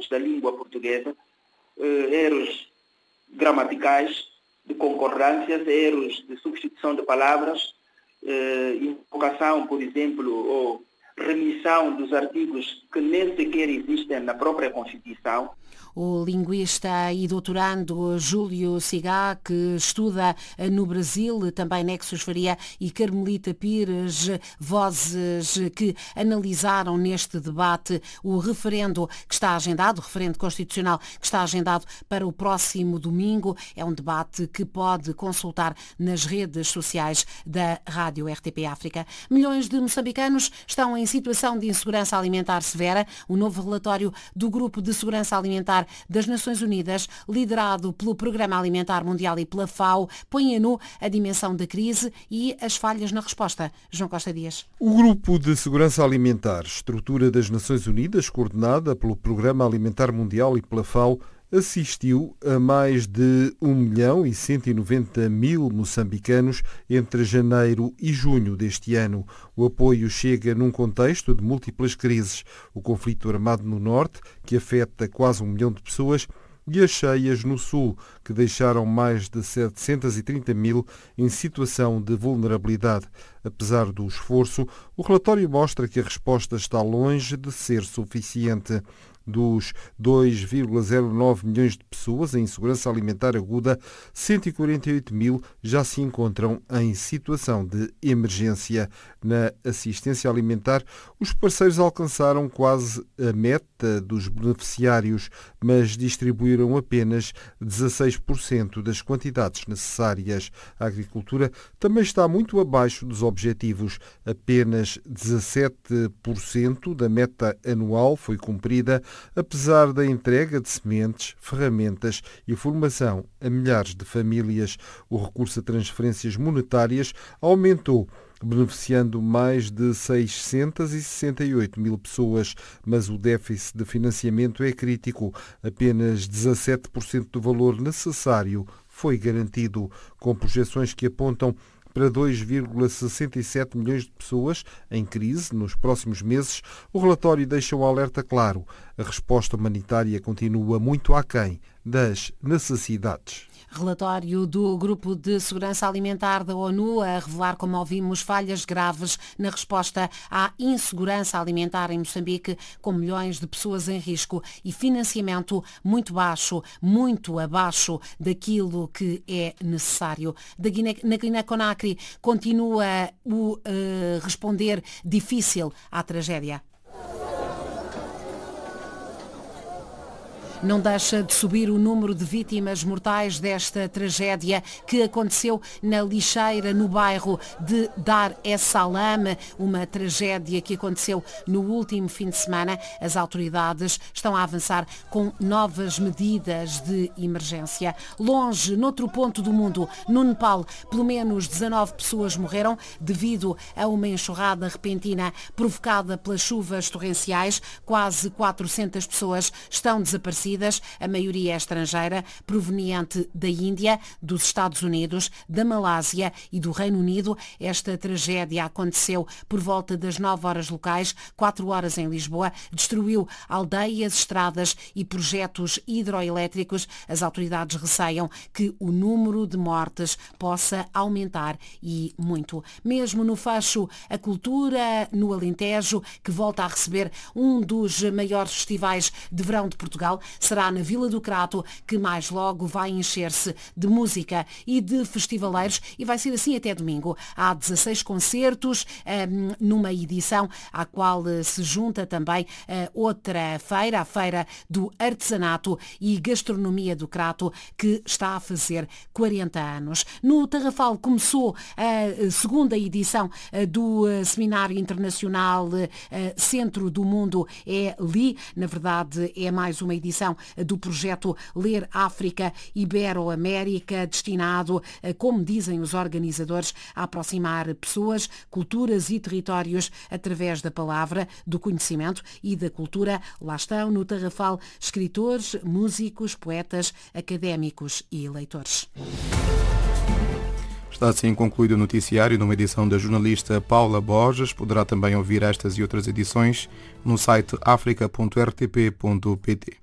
básicos da língua portuguesa, erros gramaticais, de concordâncias, erros de substituição de palavras, invocação, por exemplo, ou remissão dos artigos que nem sequer existem na própria Constituição. O linguista e doutorando Júlio Cigá, que estuda no Brasil, também Nexus Faria e Carmelita Pires, vozes que analisaram neste debate o referendo que está agendado, o referendo constitucional que está agendado para o próximo domingo. É um debate que pode consultar nas redes sociais da Rádio RTP África. Milhões de moçambicanos estão em situação de insegurança alimentar severa. O novo relatório do Grupo de Segurança Alimentar das Nações Unidas, liderado pelo Programa Alimentar Mundial e pela FAO, põe a nu a dimensão da crise e as falhas na resposta. João Costa Dias. O Grupo de Segurança Alimentar, estrutura das Nações Unidas, coordenada pelo Programa Alimentar Mundial e pela FAO, assistiu a mais de 1.190.000 moçambicanos entre janeiro e junho deste ano. O apoio chega num contexto de múltiplas crises. O conflito armado no norte, que afeta quase 1 milhão de pessoas, e as cheias no sul, que deixaram mais de 730.000 em situação de vulnerabilidade. Apesar do esforço, o relatório mostra que a resposta está longe de ser suficiente. Dos 2,09 milhões de pessoas em insegurança alimentar aguda, 148.000 já se encontram em situação de emergência. Na assistência alimentar, os parceiros alcançaram quase a meta dos beneficiários, mas distribuíram apenas 16% das quantidades necessárias. A agricultura também está muito abaixo dos objetivos. Apenas 17% da meta anual foi cumprida, apesar da entrega de sementes, ferramentas e formação a milhares de famílias. O recurso a transferências monetárias aumentou, beneficiando mais de 668.000 pessoas, mas o déficit de financiamento é crítico. Apenas 17% do valor necessário foi garantido, com projeções que apontam para 2,67 milhões de pessoas em crise nos próximos meses. O relatório deixa um alerta claro. A resposta humanitária continua muito aquém das necessidades. Relatório do Grupo de Segurança Alimentar da ONU a revelar, como ouvimos, falhas graves na resposta à insegurança alimentar em Moçambique, com milhões de pessoas em risco e financiamento muito baixo, muito abaixo daquilo que é necessário. Na Guiné-Conakry continua o responder difícil à tragédia. Não deixa de subir o número de vítimas mortais desta tragédia que aconteceu na lixeira no bairro de Dar es Salaam, uma tragédia que aconteceu no último fim de semana. As autoridades estão a avançar com novas medidas de emergência. Longe, noutro ponto do mundo, no Nepal, pelo menos 19 pessoas morreram devido a uma enxurrada repentina provocada pelas chuvas torrenciais. Quase 400 pessoas estão desaparecidas. A maioria é estrangeira, proveniente da Índia, dos Estados Unidos, da Malásia e do Reino Unido. Esta tragédia aconteceu por volta das 9 horas locais, 4 horas em Lisboa, destruiu aldeias, estradas e projetos hidroelétricos. As autoridades receiam que o número de mortes possa aumentar e muito. Mesmo no fecho, a cultura no Alentejo, que volta a receber um dos maiores festivais de verão de Portugal, será na Vila do Crato, que mais logo vai encher-se de música e de festivaleiros, e vai ser assim até domingo. Há 16 concertos numa edição à qual se junta também outra feira, a Feira do Artesanato e Gastronomia do Crato, que está a fazer 40 anos. No Tarrafal começou a segunda edição do Seminário Internacional Centro do Mundo é Li. Na verdade, é mais uma edição do projeto Ler África Ibero-América, destinado, como dizem os organizadores, a aproximar pessoas, culturas e territórios através da palavra, do conhecimento e da cultura. Lá estão no Tarrafal escritores, músicos, poetas, académicos e leitores. Está assim concluído o noticiário numa edição da jornalista Paula Borges. Poderá também ouvir estas e outras edições no site africa.rtp.pt.